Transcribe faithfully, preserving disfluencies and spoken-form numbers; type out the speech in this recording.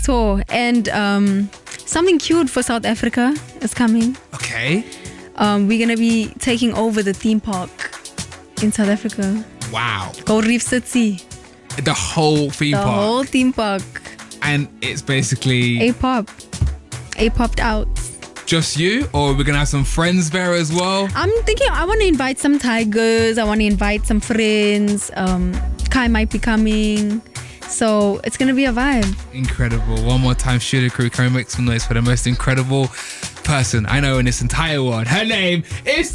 this tour. And um, something cute for South Africa is coming. Okay. Um, we're going to be taking over the theme park in South Africa. Wow. Gold Reef City. The whole theme The park. whole theme park. And it's basically A-pop. A-popped out. just you, or we're going to have some friends there as well? I'm thinking I want to invite some tigers. I want to invite some friends. Um, Kai might be coming. So it's going to be a vibe. Incredible. One more time, Studio Crew, can we make some noise for the most incredible person I know in this entire world? Her name is